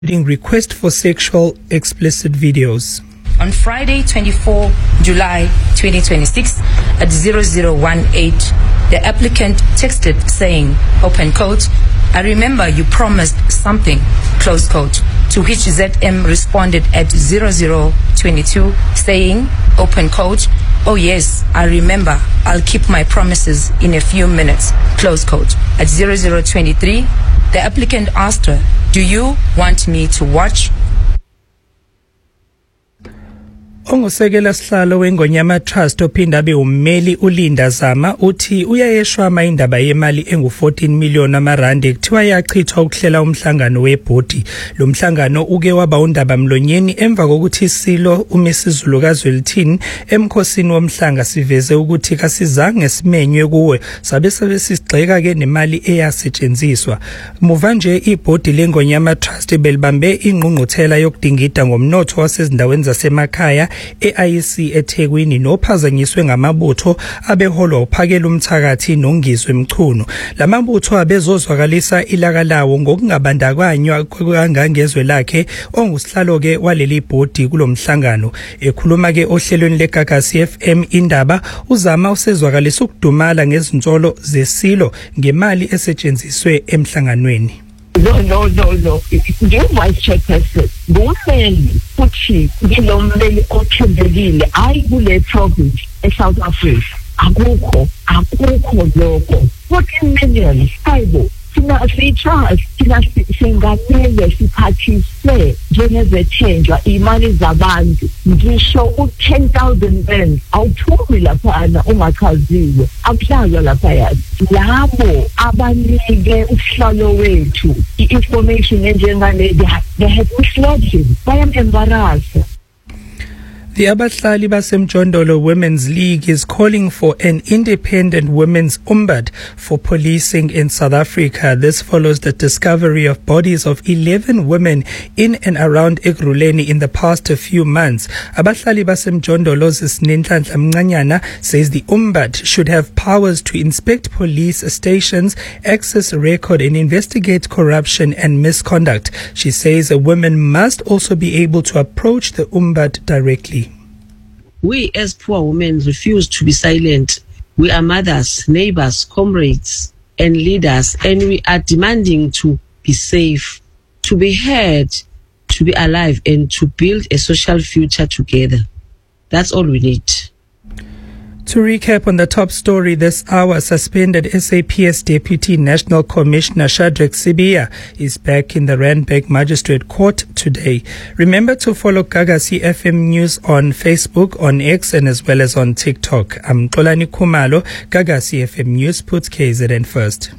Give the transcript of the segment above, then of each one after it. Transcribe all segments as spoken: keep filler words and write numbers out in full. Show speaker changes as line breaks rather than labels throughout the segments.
request for sexual explicit videos.
On Friday, twenty-fourth of July twenty twenty-six at zero zero one eight, the applicant texted saying, open quote, "I remember you promised something," close quote, to which Z M responded at zero zero twenty-two saying, open quote, "Oh yes, I remember, I'll keep my promises in a few minutes," close quote. At zero zero twenty-three, the applicant asked her, "Do you want me to watch?"
Ongusekela sihlalo weNgonyama Trust ophinda abe ummeli uLinda Zama uthi uyayeshwama indaba yemali engu fourteen million amarandi kuthiwa yachithwa ukuhlela umhlangano webhodi. Lo mhlangano uke waba undaba mlonyeni emva kokuthi Silo uMisizulu kaZwelithini emkhosini womhlanga siveze ukuthi kasizange simenywe kuwe sabe sabe sisigxeka ke nemali eyasetshenziswa. Muva nje ibhodi leNgonyama Trust belibambe ingqungquthela yokudingida ngomnotho wasezindaweni zasemakhaya e-I E C eThekwini nophazanyiswe ngamabutho abeholwa uphakela umthakathi nongizwe emchuno. Lamabutho abezozwakalisa ilaka lawo ngokungabandakanywa kwangangezwe lakhe ongusihlalo ke waleli bhodi kulomhlangano. Ekhuluma ke ohlelweni leGagasi F M indaba uZama usezwakalisa ukudumala ngezintsolo zeSilo ngemali esetshenziswe emhlanganweni.
No, no, no, no. You vice chairperson, ngumeli futhi ngilomeli othembekile ayi kule province eSouth Africa. Akukho, akukho lokho. fourteen million hayibo. Sina sitrust, sina singamele siphathise njengezethenjwa imali zabantu. Ngisho u ten thousand rand awuthumi laphana ungachaziwe. Akuhlazwa lapha. Labo abanike usihlalo wethu i-information enjengale they have misled him. Bayam-embarrassa.
The Abahlali Basemjondolo Women's League is calling for an independent women's umbud for policing in South Africa. This follows the discovery of bodies of eleven women in and around Ekurhuleni in the past few months. Abahlali Basemjondolo's Ninhlanhla Mncanyana says the umbud should have powers to inspect police stations, access record and investigate corruption and misconduct. She says a woman must also be able to approach the umbud directly.
We as poor women refuse to be silent. We are mothers, neighbors, comrades, and leaders, and we are demanding to be safe, to be heard, to be alive, and to build a social future together. That's all we need.
To recap on the top story this hour, suspended S A P S Deputy National Commissioner Shadrack Sibiya is back in the Randburg Magistrate Court today. Remember to follow Gagasi F M News on Facebook, on X, and as well as on TikTok. I'm Xolani Khumalo. Gagasi F M News puts K Z N first.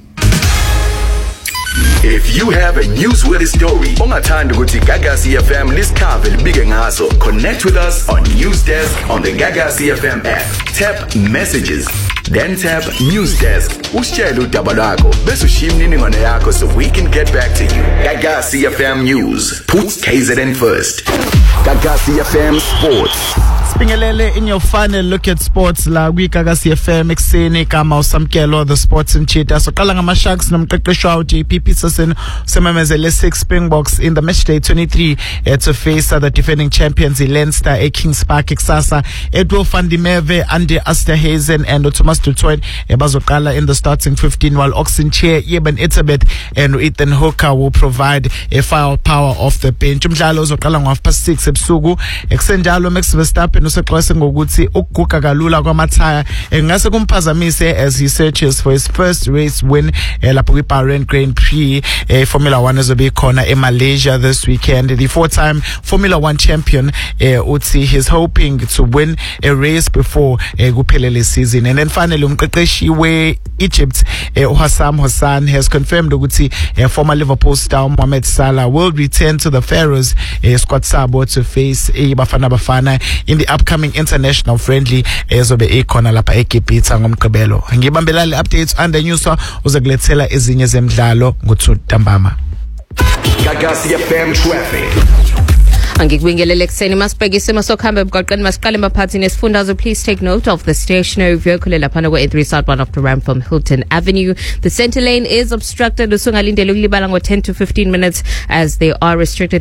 If you have a newsworthy story, ongathanda ukuthi Gagasi F M lisikave libike ngaso, connect with us on News Desk on the Gagasi F M app. Tap Messages, then tap News Desk. Usitshele udaba lwakho bese ushiya imininingwane yakho so we can get back to you. Gagasi F M News puts K Z N first. Gagasi F M Sports.
Spingelele in your final look at sports la kwiGagasi F M ekseni kama usamkelo the sports in Chita. So qala ngama Sharks nomqeqeshwa J P Peterson sememezele six Springboks in the match day twenty-three uh, to face uh, the defending champions Leinster at Kings Park kusasa. Edwo van der Merwe, Andy Asterhazen and Thomas du Toit uh, bazoqala in the starting fifteen, while Oxenchair, Yeben Itzebeth and Ethan Hooker will provide a firepower off the bench. Umdlalo uzoqala ngo half past six ebusuku. Eksenjalo Max Verstappen useqwese ngokuthi ukuguga kalula kwamathaya engase kumphazamise as he searches for his first race win uh, lapho kwiBahrain Grand Prix. uh, Formula One ezobe khona in Malaysia this weekend. The four-time Formula One champion uh, uthi he's hoping to win a race before uh, kuphelele season. And then finally umqeqeshi we Egypt uh, Hassam Hassan has confirmed ukuthi uh, former Liverpool star Mohamed Salah will return to the Pharaohs uh, squad sabo to face uh, Bafana Bafana in the upcoming international friendly ezobe ikhona lapha eGibhithe ngomgqibelo. Ngibambelale updates under news uzokulethela ezinye zemidlalo nguthu ntambama.
Gagasi F M traffic.
Angikubingelele kuseni masibheke isimo sokuhamba emgwaqeni masiqale emaphathini esifundazwe. Please take note of the stationary vehicle laphana kwe A three southbound of the ramp from Hilton Avenue. The center lane is obstructed. Usungalindele ukulibala ngo ten to fifteen minutes as they are restricted